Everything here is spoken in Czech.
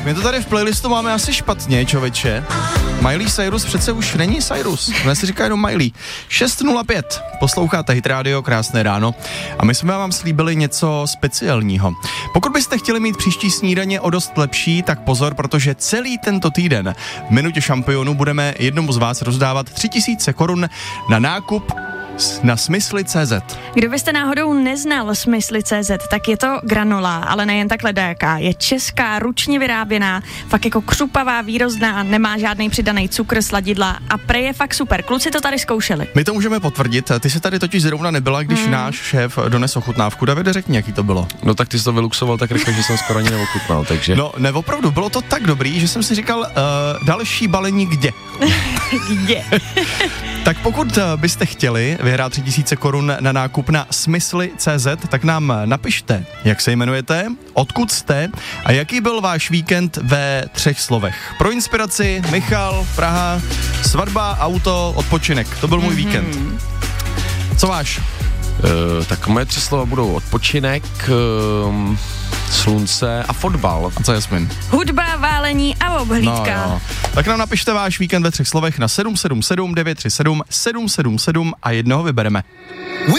my to tady v playlistu máme asi špatně, čověče. Miley Cyrus přece už není Cyrus, ona si říká jenom Miley. 6:05, posloucháte Hit Radio, krásné ráno a my jsme vám slíbili něco speciálního. Pokud byste chtěli mít příští snídaně o dost lepší, tak pozor, protože celý tento týden v Minutě šampionů budeme jednomu z vás rozdávat 3000 korun na nákup na smysly.cz. Kdo byste náhodou neznal smysly.cz, tak je to granola, ale nejen tak ledáka. Je česká, ručně vyráběná, fakt jako křupavá, výrozná, nemá žádný přidaný cukr, sladidla a prej je fakt super. Kluci to tady zkoušeli. My to můžeme potvrdit. Ty jsi tady totiž zrovna nebyla, když náš šéf dones ochutnávku. Davide, řekni, jaký to bylo. No tak ty jsi to vyluxoval tak rychle, že jsem skoro ani neochutnal, takže... No, ne, opravdu, bylo to tak dobrý, že jsem si říkal, další balení kde? Kde? Tak pokud byste chtěli vyhrát 3000 korun na nákup na smysly.cz, tak nám napište, jak se jmenujete, odkud jste a jaký byl váš víkend ve 3 slovech. Pro inspiraci Michal, Praha, svatba, auto, odpočinek. To byl můj víkend. Co váš? Tak moje 3 slova budou odpočinek, slunce a fotbal. A co Jasmin? Hudba, válení a obhlídka. No. Tak nám napište váš víkend ve 3 slovech na 777 937 777 a jednoho vybereme.